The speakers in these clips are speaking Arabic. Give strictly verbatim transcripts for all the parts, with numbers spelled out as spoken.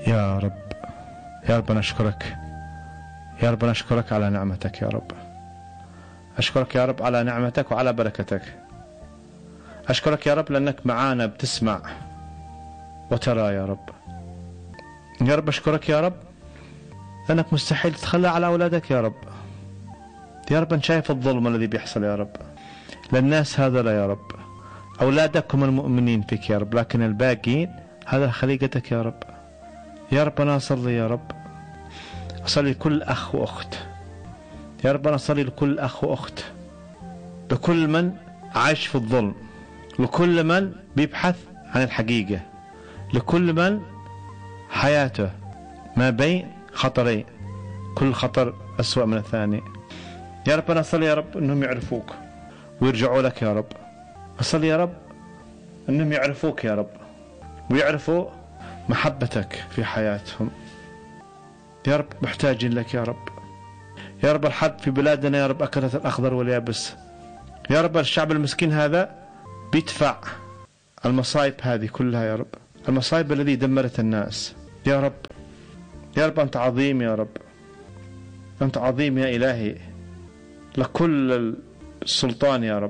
يا رب، يا رب نشكرك، يا رب نشكرك على نعمتك يا رب. أشكرك يا رب على نعمتك وعلى بركتك. أشكرك يا رب لأنك معانا بتسمع وترى يا رب. يا رب أشكرك يا رب لأنك مستحيل تتخلى على أولادك يا رب. يا رب أنت شايف الظلم الذي بيحصل يا رب للناس هذا يا رب. أولادك هم المؤمنين فيك يا رب، لكن الباقين هذا خليقتك يا رب. يا رب أنا أصلي يا رب، أصلي لكل أخ وأخت يا رب. أنا أصلي لكل أخ وأخت، لكل من عايش في الظلم، لكل من بيبحث عن الحقيقة، لكل من حياته ما بين خطرين، كل خطر أسوأ من الثاني. يا رب أنا أصلي يا رب أنهم يعرفوك ويرجعوا لك يا رب. أصلي يا رب أنهم يعرفوك يا رب ويعرفوا محبتك في حياتهم. يا رب محتاجين لك يا رب. يا رب الحرب في بلادنا يا رب أكلت الأخضر واليابس. يا رب الشعب المسكين هذا بيدفع المصايب هذه كلها يا رب، المصايب التي دمرت الناس. يا رب، يا رب أنت عظيم يا رب، أنت عظيم يا إلهي، لكل السلطان يا رب.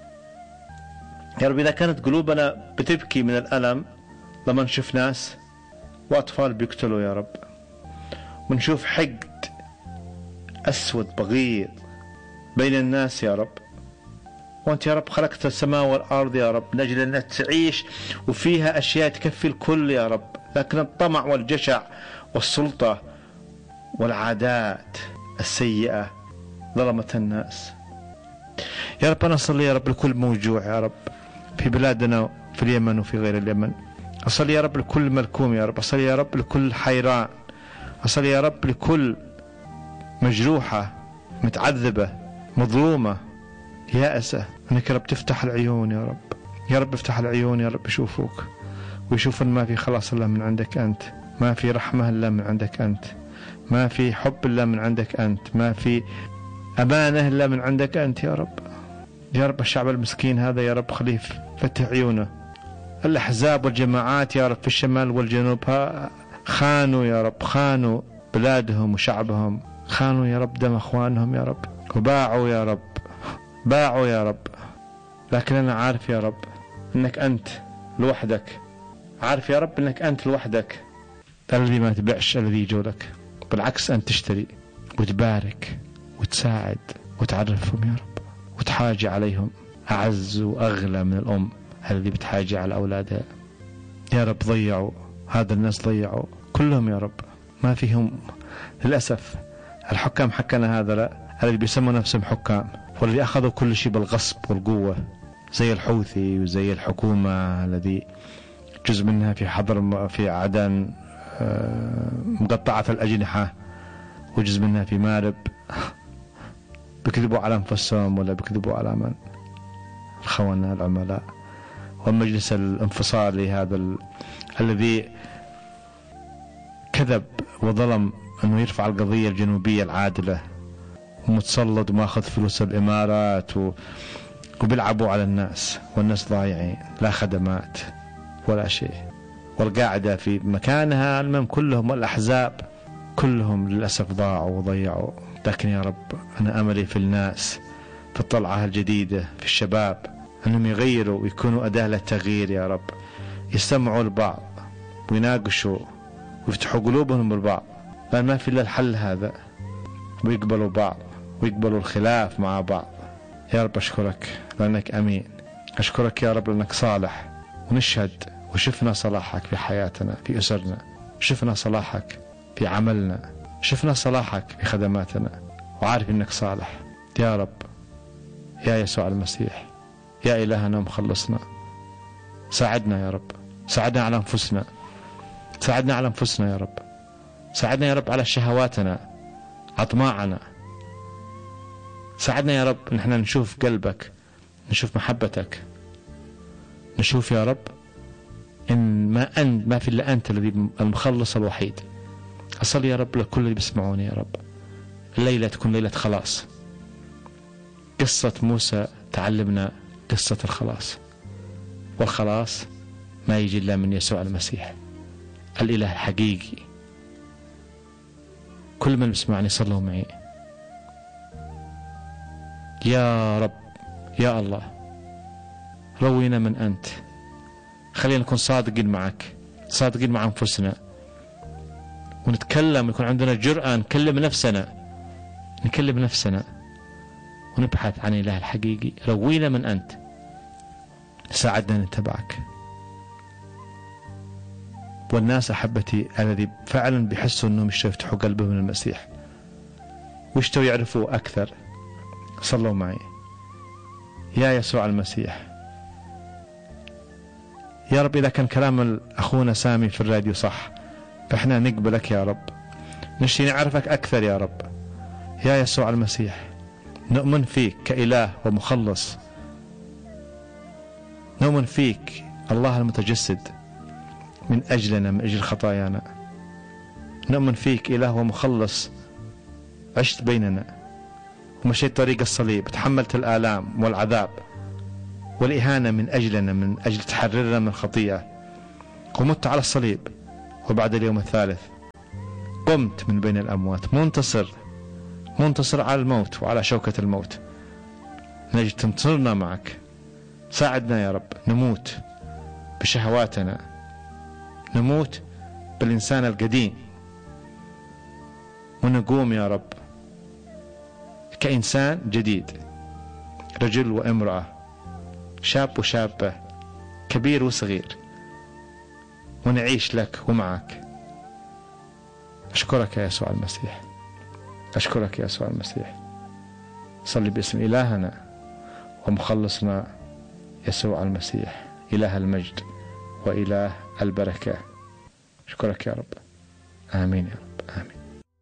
يا رب إذا كانت قلوبنا بتبكي من الألم لما نشوف ناس وأطفال بيقتلوا يا رب، ونشوف حقد أسود بغيض بين الناس يا رب، وأنت يا رب خلقت السماء والأرض يا رب من أجل أنها تعيش وفيها أشياء تكفي الكل يا رب، لكن الطمع والجشع والسلطة والعادات السيئة ظلمت الناس. يا رب أنا أصلي يا رب لكل موجوع يا رب في بلادنا في اليمن وفي غير اليمن. أصلي يا رب لكل ملكوم يا رب. أصلي يا رب لكل حيران. أصلي يا رب لكل مجروحة متعذبة مظلومة يائسة، أنك يا رب تفتح العيون يا رب. يا رب افتح العيون يا رب يشوفوك ويشوفون ما في خلاص إلا من عندك أنت، ما في رحمة إلا من عندك أنت، ما في حب إلا من عندك أنت، ما في أمانة إلا من عندك أنت يا رب. يا رب الشعب المسكين هذا يا رب خليف فتح عيونه. الأحزاب والجماعات يا رب في الشمال والجنوب خانوا يا رب، خانوا بلادهم وشعبهم، خانوا يا رب دم أخوانهم يا رب، وباعوا يا رب، باعوا يا رب. لكن أنا عارف يا رب أنك أنت لوحدك، عارف يا رب أنك أنت لوحدك الذي ما تبيعش، الذي يجوا لك، بالعكس أنت تشتري وتبارك وتساعد وتعرفهم يا رب وتحاجي عليهم أعز وأغلى من الأم الذي بتحاجي على أولادها. يا رب ضيعوا هذا الناس، ضيعوا كلهم يا رب، ما فيهم للأسف. الحكام حكنا هذا لا الذي بيسموا نفسهم حكام والذي أخذوا كل شيء بالغصب والقوة، زي الحوثي وزي الحكومة الذي جزء منها في حضر في عدن مقطعة الأجنحة، وجزء منها في مارب. بكذبوا على أنفسهم ولا بكذبوا على من؟ الخونة العملاء. والمجلس الانفصالي هذا ال... الذي كذب وظلم أنه يرفع القضية الجنوبية العادلة، ومتسلط وماخذ فلوس الإمارات و... وبيلعبوا على الناس، والناس ضايعين، لا خدمات ولا شيء، والقاعدة في مكانها. المهم كلهم الأحزاب كلهم للأسف ضاعوا وضيعوا. لكن يا رب أنا أملي في الناس، في الطلعة الجديدة، في الشباب، أنهم يغيروا ويكونوا أداة للتغيير يا رب، يستمعوا لبعض ويناقشوا ويفتحوا قلوبهم بالبعض، لأن ما في إلا الحل هذا، ويقبلوا بعض ويقبلوا الخلاف مع بعض. يا رب أشكرك لأنك أمين، أشكرك يا رب لأنك صالح، ونشهد وشفنا صلاحك في حياتنا، في أسرنا، شفنا صلاحك في عملنا، شفنا صلاحك في خدماتنا، وعارف أنك صالح. يا رب يا يسوع المسيح، يا إلهنا مخلصنا، ساعدنا يا رب، ساعدنا على أنفسنا، ساعدنا على أنفسنا يا رب، ساعدنا يا رب على شهواتنا، أطماعنا، ساعدنا يا رب نحن نشوف قلبك، نشوف محبتك، نشوف يا رب إن ما أنت ما في إلا أنت الذي المخلص الوحيد. أصلي يا رب لكل اللي بيسمعوني يا رب الليلة تكون ليلة خلاص. قصة موسى تعلمنا قصة الخلاص، والخلاص ما يجي إلا من يسوع المسيح الإله الحقيقي. كل من بسمعني صلوا معي. يا رب يا الله روينا من أنت. خلينا نكون صادقين معك، صادقين مع أنفسنا، ونتكلم، يكون عندنا جرأة نكلم نفسنا، نكلم نفسنا ونبحث عن الإله الحقيقي. روينا من أنت، ساعدنا نتبعك. والناس أحبتي الذي فعلا بيحسوا أنهم يشتوا يفتحوا قلبهم من المسيح ويشتوا يعرفوا أكثر، صلوا معي. يا يسوع المسيح، يا رب إذا كان كلام أخونا سامي في الراديو صح فإحنا نقبلك يا رب، نشتي نعرفك أكثر يا رب. يا يسوع المسيح، نؤمن فيك كإله ومخلص، نؤمن فيك الله المتجسد من أجلنا، من أجل خطايانا. نؤمن فيك إله ومخلص، عشت بيننا ومشيت طريق الصليب، تحملت الآلام والعذاب والإهانة من أجلنا، من أجل تحررنا من الخطيئة، ومت على الصليب، وبعد اليوم الثالث قمت من بين الأموات منتصر، منتصر على الموت وعلى شوكة الموت. نجد تنتصرنا معك. ساعدنا يا رب نموت بشهواتنا، نموت بالإنسان القديم، ونقوم يا رب كإنسان جديد، رجل وامرأة، شاب وشابة، كبير وصغير، ونعيش لك ومعك. أشكرك يا يسوع المسيح، أشكرك يا يسوع المسيح. صلي باسم إلهنا ومخلصنا يسوع المسيح، إله المجد وإله البركة. أشكرك يا رب، آمين يا رب.